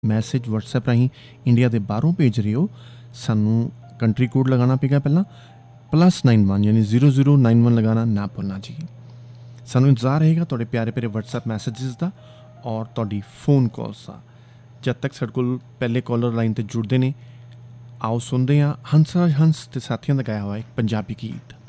Message WhatsApp ਰਾਹੀਂ India ਦੇ ਬਾਹਰੋਂ ਭੇਜ ਰਹੇ ਹੋ, ਸਾਨੂੰ ਕੰਟਰੀ ਕੋਡ ਲਗਾਉਣਾ ਪਏਗਾ ਪਹਿਲਾਂ +91 ਯਾਨੀ 0091 ਲਗਾਉਣਾ ਨਾ ਭੁੱਲਣਾ ਜੀ। ਸਾਨੂੰ ਇੰਤਜ਼ਾਰ ਰਹੇਗਾ ਤੁਹਾਡੇ ਪਿਆਰੇ ਪਿਆਰੇ WhatsApp ਮੈਸੇਜਿਸ ਦਾ ਔਰ ਤੁਹਾਡੀ ਫੋਨ ਕਾਲਸ ਦਾ। ਜਦ ਤੱਕ ਸਾਡੇ ਕੋਲ ਪਹਿਲੇ ਕਾਲਰ ਲਾਈਨ 'ਤੇ ਜੁੜਦੇ ਨੇ, ਆਓ ਸੁਣਦੇ ਹਾਂ ਹੰਸਰਾਜ ਹੰਸ ਅਤੇ ਸਾਥੀਆਂ ਦਾ ਗਾਇਆ ਹੋਇਆ ਇੱਕ ਪੰਜਾਬੀ ਗੀਤ।